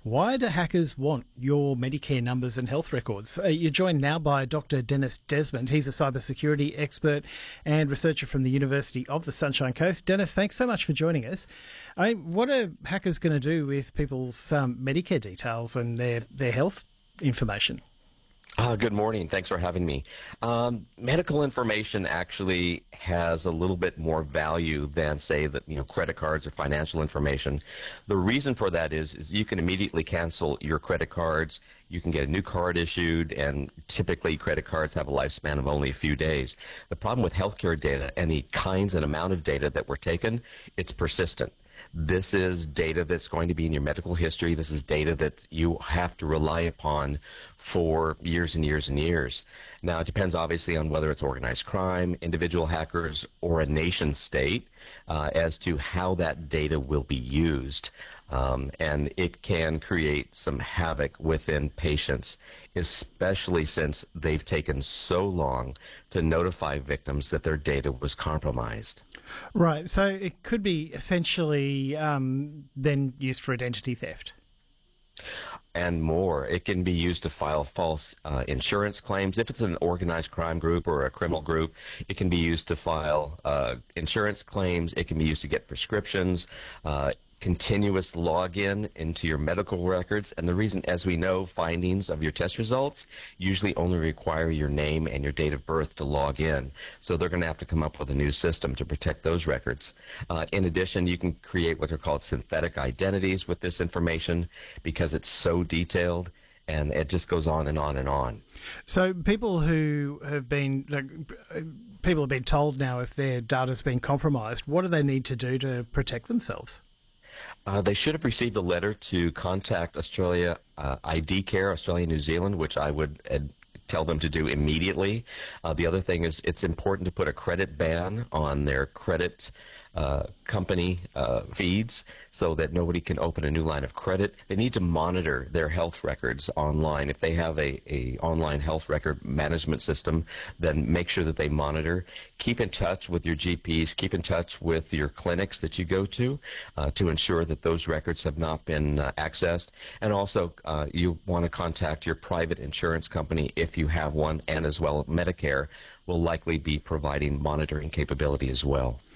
Why do hackers want your Medicare numbers and health records? You're joined now by Dr. Dennis Desmond. He's a cybersecurity expert and researcher from the University of the Sunshine Coast. Dennis, thanks so much for joining us. What are hackers going to do with people's Medicare details and their health information? Good morning. Thanks for having me. Medical information actually has a little bit more value than, say, credit cards or financial information. The reason for that is you can immediately cancel your credit cards. You can get a new card issued, and typically credit cards have a lifespan of only a few days. The problem with healthcare data and the kinds and amount of data that were taken, it's persistent. This is data that's going to be in your medical history. This is data that you have to rely upon for years and years and years. Now, it depends obviously on whether it's organized crime, individual hackers, or a nation state as to how that data will be used. And it can create some havoc within patients, especially since they've taken so long to notify victims that their data was compromised. Right, so it could be essentially then used for identity theft. And more. It can be used to file false insurance claims. If it's an organized crime group or a criminal group, it can be used to file insurance claims. It can be used to get prescriptions, continuous login into your medical records. And the reason, as we know, findings of your test results usually only require your name and your date of birth to log in. So they're going to have to come up with a new system to protect those records. In addition, you can create what are called synthetic identities with this information because it's so detailed. And it just goes on and on and on. So people have been told now if their data's been compromised, what do they need to do to protect themselves? They should have received a letter to contact Australia ID Care, Australia New Zealand, which I would tell them to do immediately. The other thing is it's important to put a credit ban on their credit company feeds so that nobody can open a new line of credit. They need to monitor their health records online. If they have a online health record management system, then make sure that they monitor. Keep in touch with your GPs. Keep in touch with your clinics that you go to ensure that those records have not been accessed. And also, you want to contact your private insurance company if you have one, and as well Medicare will likely be providing monitoring capability as well.